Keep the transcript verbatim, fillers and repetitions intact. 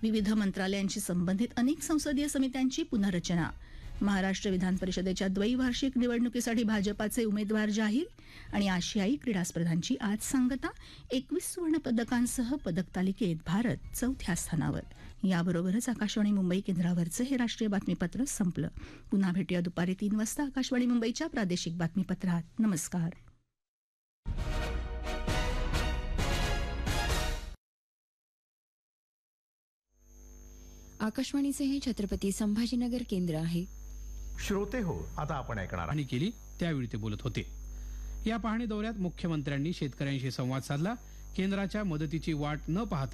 विविध मंत्रालयांशी संबंधित अनेक संसदीय समित्यांची पुनर्रचना. महाराष्ट्र विधान परिषदेच्या द्वैवार्षिक निवडणुकीसाठी भाजपाचे उमेदवार जाहीर आणि आशियाई क्रीडा स्पर्धांची आज सांगता. एकवीस सुवर्ण पदकांसह पदक तालिकेत भारत चौथ्या स्थानावर. याबरोबरच आकाशवाणी मुंबई केंद्रावरचं हे राष्ट्रीय बातमीपत्र संपलं. पुन्हा भेटूया दुपारी तीन वाजता आकाशवाणी मुंबईच्या प्रादेशिक बातमीपत्रात. नमस्कार. आकाशवाणीचे हे छत्रपती संभाजीनगर केंद्र आहे. श्रोते हो, आता आपण ऐकणार पाहणी केली त्यावेळी ते बोलत होते. या पाहणी दौऱ्यात मुख्यमंत्र्यांनी शेतकऱ्यांशी संवाद साधला. केंद्राच्या मदतीची वाट न पाहता